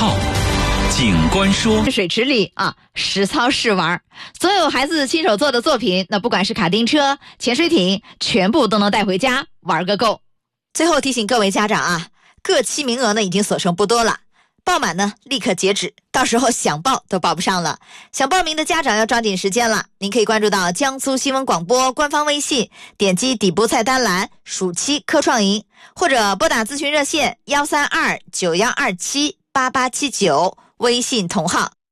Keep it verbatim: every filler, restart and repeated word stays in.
号。警官说， 水池里啊，实操试玩，所有孩子亲手做的作品，那不管是卡丁车、潜水艇，全部都能带回家玩个够。 最后提醒各位家长啊，各期名额呢已经所剩不多了，报满呢立刻截止，到时候想报都报不上了。想报名的家长要抓紧时间了，您可以关注到江苏新闻广播官方微信，点击底部菜单栏暑期科创营，或者拨打咨询热线幺三二九幺二七八八七九，微信同号